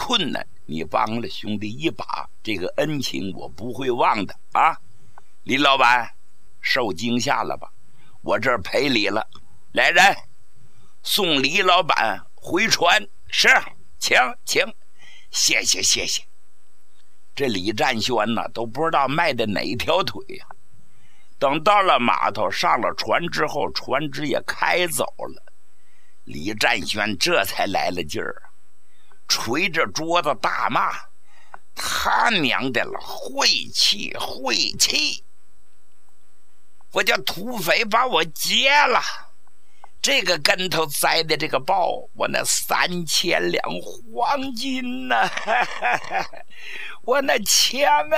困难，你帮了兄弟一把，这个恩情我不会忘的啊！李老板，受惊吓了吧？我这儿赔礼了。来人，送李老板回船。是，请。谢谢。这李占轩呢，都不知道迈的哪条腿呀。等到了码头，上了船之后，船只也开走了。李占轩这才来了劲儿，捶着桌子大骂：“他娘的了，晦气！我叫土匪把我劫了，这个跟头栽的这个报，我那3000两黄金呢，我那钱呢。”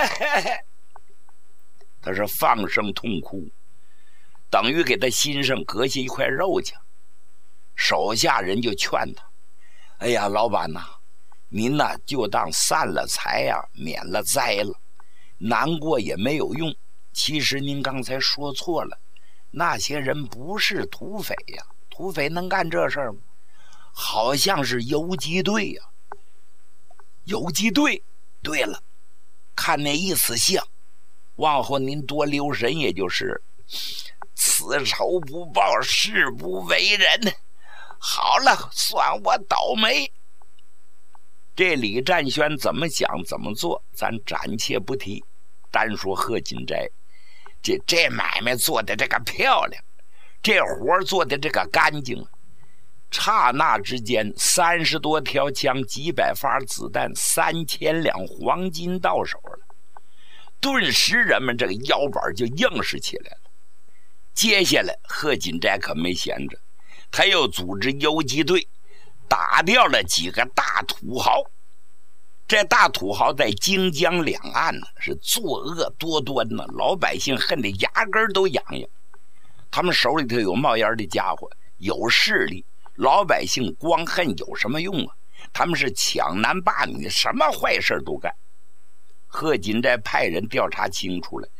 他是放声痛哭，等于给他心上割下一块肉去。手下人就劝他：“哎呀，老板呐，您呐就当散了财呀，免了灾了，难过也没有用。其实您刚才说错了，那些人不是土匪呀，土匪能干这事儿吗？好像是游击队呀。游击队，对了，看那意思像。往后您多留神，也就是此仇不报，誓不为人。好了，算我倒霉。”这李占轩怎么想怎么做，咱暂且不提。单说贺锦斋，这买卖做的这个漂亮，这活做的这个干净。刹那之间，30多条枪，几百发子弹，3000两黄金到手了。顿时人们这个腰板就硬实起来了。接下来贺锦斋可没闲着，他又组织游击队打掉了几个大土豪。这大土豪在荆江两岸呢，是作恶多端呢，老百姓恨得牙根都痒痒。他们手里头有冒烟的家伙，有势力，老百姓光恨有什么用啊？他们是抢男霸女，什么坏事都干。贺锦斋派人调查清楚了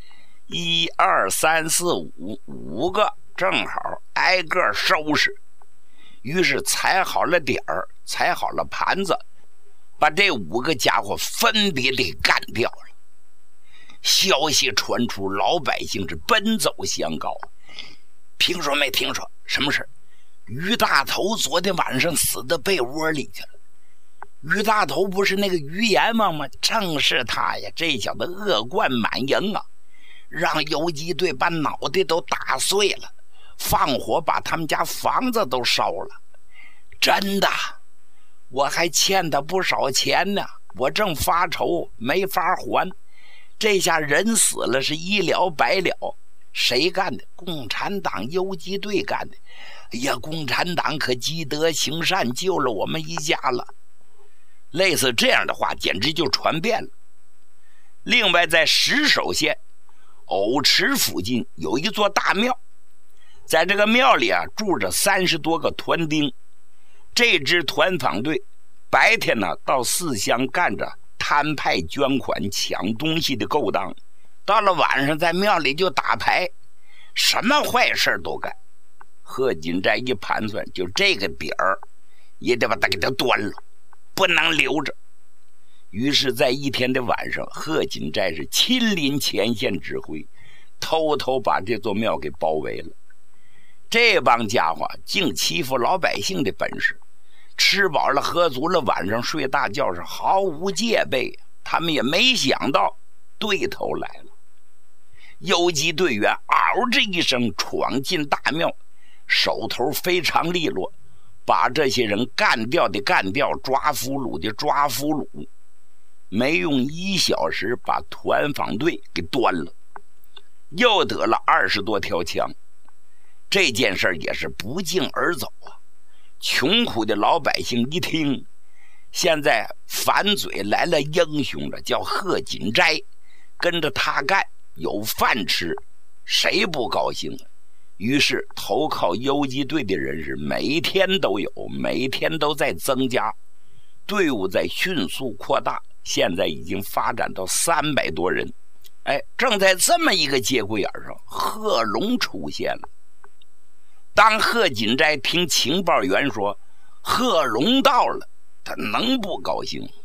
，1、2、3、4、5个正好挨个收拾。于是踩好了点儿，踩好了盘子，把这5个家伙分别给干掉了。消息传出，老百姓是奔走相告。听说没听说？什么事？于大头昨天晚上死到被窝里去了。于大头不是那个于阎王吗？正是他呀！这小子恶贯满盈啊，让游击队把脑袋都打碎了，放火把他们家房子都烧了。真的，我还欠他不少钱呢，我正发愁没法还。这下人死了，是一了百了。谁干的？共产党游击队干的。哎呀，共产党可积德行善，救了我们一家了。类似这样的话简直就传遍了。另外在石首县藕池附近有一座大庙，在这个庙里啊住着30多个团丁。这支团访队白天呢到四乡干着摊派捐款抢东西的勾当，到了晚上在庙里就打牌，什么坏事都干。贺锦斋一盘算，就这个点儿也得把他给他端了，不能留着。于是在一天的晚上，贺锦斋是亲临前线指挥，偷偷把这座庙给包围了。这帮家伙净欺负老百姓的本事，吃饱了喝足了，晚上睡大觉是毫无戒备。他们也没想到对头来了。游击队员嗷着一声闯进大庙，手头非常利落，把这些人干掉的干掉，抓俘虏的抓俘虏。没用1小时把团访队给端了，又得了20多条枪。这件事也是不胫而走啊！穷苦的老百姓一听，现在反嘴来了英雄了，叫贺锦斋，跟着他干，有饭吃，谁不高兴啊？于是投靠游击队的人是每天都有，每天都在增加，队伍在迅速扩大，现在已经发展到300多人。正在这么一个节骨眼上，贺龙出现了。当贺锦斋听情报员说贺龙到了，他能不高兴？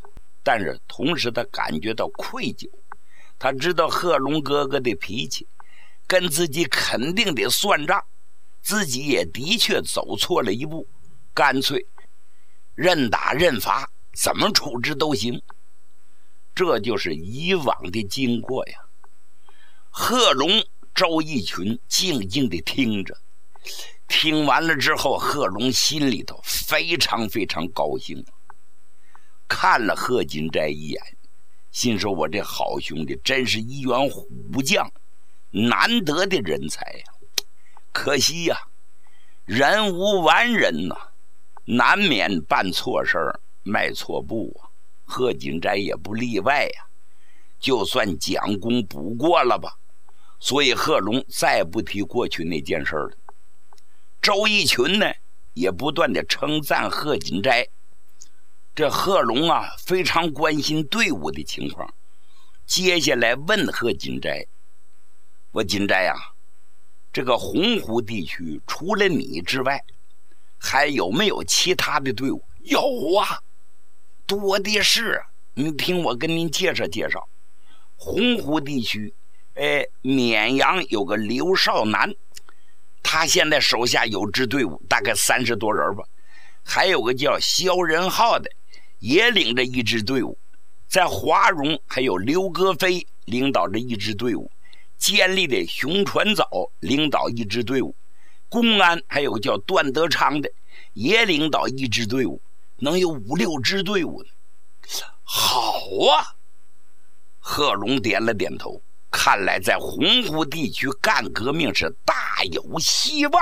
但是同时他感觉到愧疚。他知道贺龙哥哥的脾气，跟自己肯定得算账，自己也的确走错了一步，干脆认打认罚，怎么处置都行。这就是以往的经过呀。贺龙、周逸群静静地听着，听完了之后，贺龙心里头非常非常高兴，看了贺锦斋一眼，心说我这好兄弟真是一员虎将，难得的人才呀。可惜呀，人无完人呐，难免办错事儿，迈错步啊。贺锦斋也不例外呀，就算蒋公补过了吧。所以贺龙再不提过去那件事了。周逸群呢，也不断的称赞贺锦斋。这贺龙啊，非常关心队伍的情况。接下来问贺锦斋：“我锦斋啊，这个洪湖地区除了你之外，还有没有其他的队伍？”“有啊，多的是。你听我跟您介绍介绍。洪湖地区，绵阳有个刘少南，他现在手下有支队伍，大概30多人吧。还有个叫萧仁浩的，也领着一支队伍。在华容还有刘格飞领导着一支队伍，建立的熊传藻领导一支队伍，公安还有个叫段德昌的，也领导一支队伍，能有5、6支队伍呢。”“好啊！”贺龙点了点头，看来在洪湖地区干革命是大有希望。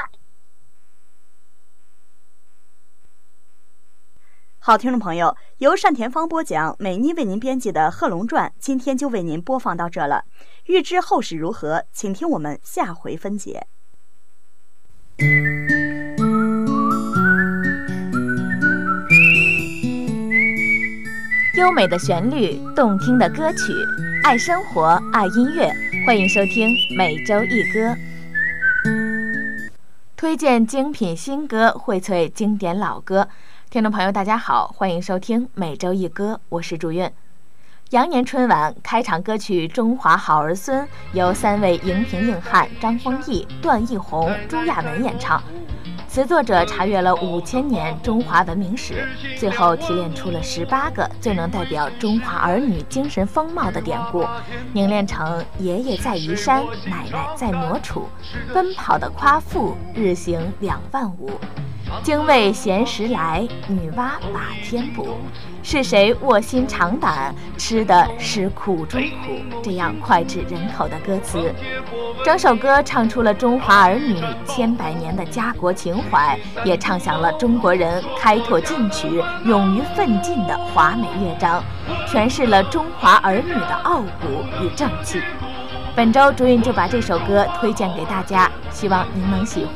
好，听众朋友，由单田芳播讲，美妮为您编辑的《贺龙传》，今天就为您播放到这了。欲知后事如何，请听我们下回分解。 优美的旋律，动听的歌曲，爱生活，爱音乐，欢迎收听每周一歌，推荐精品新歌，荟萃经典老歌。听众朋友大家好，欢迎收听每周一歌，我是祝韵。羊年春晚开场歌曲《中华好儿孙》由3位荧屏硬汉张丰毅、段奕宏、朱亚文演唱。词作者查阅了5000年中华文明史，最后提炼出了18个最能代表中华儿女精神风貌的典故，凝练成爷爷在移山，奶奶在磨杵，奔跑的夸父，日行2万5，精卫衔食来，女娲把天补，是谁卧薪尝胆，吃的是苦中苦，这样脍炙人口的歌词。整首歌唱出了中华儿女千百年的家国情怀，也唱响了中国人开拓进取、勇于奋进的华美乐章，诠释了中华儿女的傲骨与正气。本周祝韵就把这首歌推荐给大家，希望您能喜欢。